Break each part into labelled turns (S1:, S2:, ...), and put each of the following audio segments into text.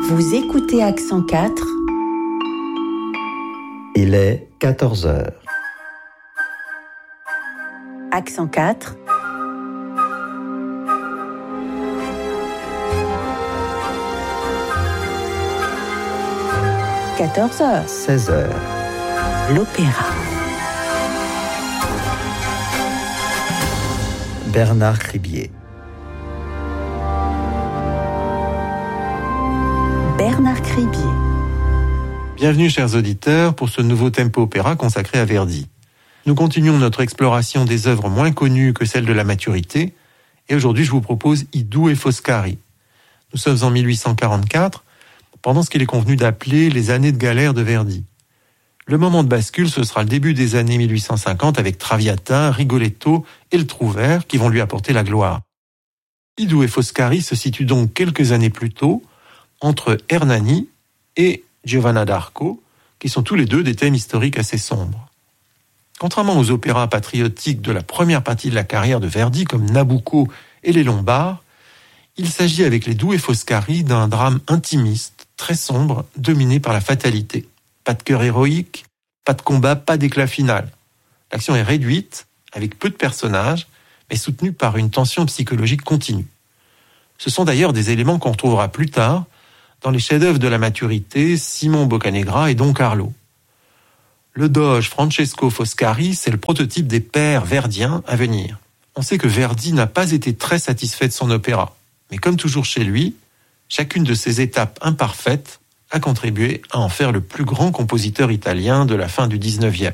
S1: Vous écoutez Accent 4.
S2: Il est 14 heures.
S1: Accent 4. « 14 heures.
S2: 16 heures.
S1: L'opéra.
S2: Bernard Cribier.
S1: Bernard Cribier.
S3: Bienvenue chers auditeurs pour ce nouveau tempo opéra consacré à Verdi. Nous continuons notre exploration des œuvres moins connues que celles de la maturité et aujourd'hui je vous propose I Due Foscari. Nous sommes en 1844, pendant ce qu'il est convenu d'appeler les années de galère de Verdi. Le moment de bascule, ce sera le début des années 1850 avec Traviata, Rigoletto et le Trouvère qui vont lui apporter la gloire. I Due Foscari se situe donc quelques années plus tôt entre Hernani et Giovanna d'Arco, qui sont tous les deux des thèmes historiques assez sombres. Contrairement aux opéras patriotiques de la première partie de la carrière de Verdi, comme Nabucco et les Lombards, il s'agit avec les Due Foscari d'un drame intimiste, très sombre, dominé par la fatalité. Pas de cœur héroïque, pas de combat, pas d'éclat final. L'action est réduite, avec peu de personnages, mais soutenue par une tension psychologique continue. Ce sont d'ailleurs des éléments qu'on retrouvera plus tard dans les chefs-d'œuvre de la maturité, Simon Boccanegra et Don Carlo. Le doge Francesco Foscari, c'est le prototype des pères verdiens à venir. On sait que Verdi n'a pas été très satisfait de son opéra, mais comme toujours chez lui, chacune de ces étapes imparfaites a contribué à en faire le plus grand compositeur italien de la fin du XIXe.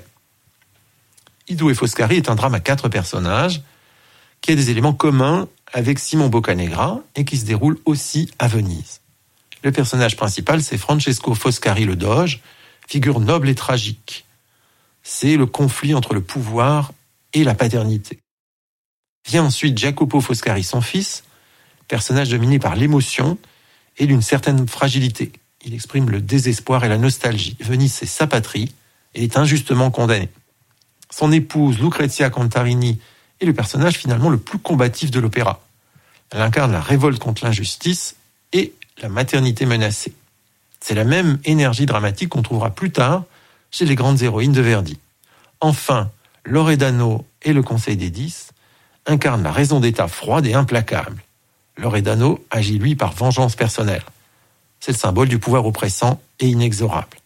S3: I Due Foscari est un drame à 4 personnages, qui a des éléments communs avec Simon Boccanegra et qui se déroule aussi à Venise. Le personnage principal, c'est Francesco Foscari le doge, figure noble et tragique. C'est le conflit entre le pouvoir et la paternité. Vient ensuite Jacopo Foscari, son fils, personnage dominé par l'émotion et d'une certaine fragilité. Il exprime le désespoir et la nostalgie. Venise, c'est sa patrie et est injustement condamné. Son épouse, Lucrezia Contarini, est le personnage finalement le plus combatif de l'opéra. Elle incarne la révolte contre l'injustice et la maternité menacée. C'est la même énergie dramatique qu'on trouvera plus tard chez les grandes héroïnes de Verdi. Enfin, Loredano et le Conseil des 10 incarnent la raison d'État froide et implacable. Loredano agit lui par vengeance personnelle. C'est le symbole du pouvoir oppressant et inexorable.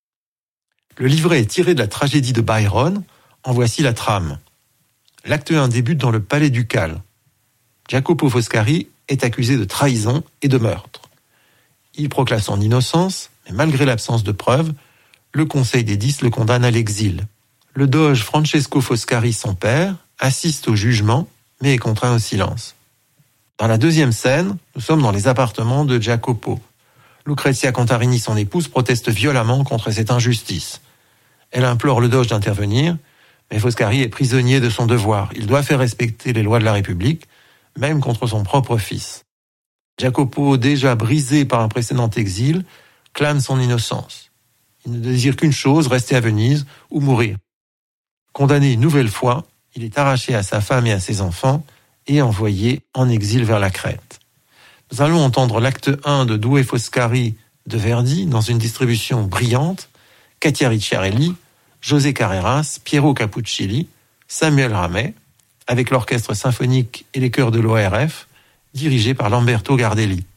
S3: Le livret est tiré de la tragédie de Byron. En voici la trame. L'acte 1 débute dans le palais ducal. Jacopo Foscari est accusé de trahison et de meurtre. Il proclame son innocence, mais malgré l'absence de preuves, le Conseil des 10 le condamne à l'exil. Le doge Francesco Foscari, son père, assiste au jugement, mais est contraint au silence. Dans la deuxième scène, nous sommes dans les appartements de Jacopo. Lucrezia Contarini, son épouse, proteste violemment contre cette injustice. Elle implore le doge d'intervenir, mais Foscari est prisonnier de son devoir. Il doit faire respecter les lois de la République, même contre son propre fils. Jacopo, déjà brisé par un précédent exil, clame son innocence. Il ne désire qu'une chose, rester à Venise ou mourir. Condamné une nouvelle fois, il est arraché à sa femme et à ses enfants et envoyé en exil vers la Crète. Nous allons entendre l'acte 1 de Due Foscari de Verdi dans une distribution brillante, Katia Ricciarelli, José Carreras, Piero Capuccilli, Samuel Ramet, avec l'orchestre symphonique et les chœurs de l'ORF, dirigé par Lamberto Gardelli.